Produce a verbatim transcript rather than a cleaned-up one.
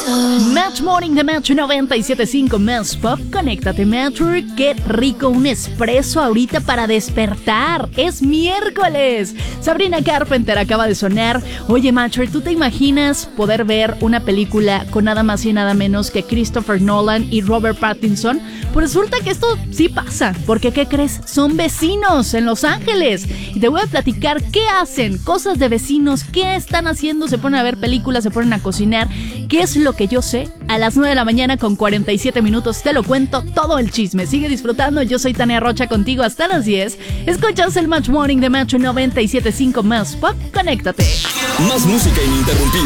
Match Morning de Match noventa y siete punto cinco Más Pop. Conéctate, Matcher. Qué rico un espresso ahorita para despertar. Es miércoles. Sabrina Carpenter acaba de sonar. Oye, Matcher, ¿tú te imaginas poder ver una película con nada más y nada menos que Christopher Nolan y Robert Pattinson? Pues resulta que esto sí pasa. Porque, ¿qué crees? Son vecinos en Los Ángeles. Y te voy a platicar qué hacen, cosas de vecinos, qué están haciendo. Se ponen a ver películas, se ponen a cocinar. ¿Qué es lo que yo sé? A las nueve de la mañana con cuarenta y siete minutos te lo cuento todo el chisme. Sigue disfrutando, yo soy Tania Rocha contigo hasta las diez. Escuchas el Match Morning de Match noventa y siete punto cinco Más Pop. Conéctate. Más música ininterrumpida.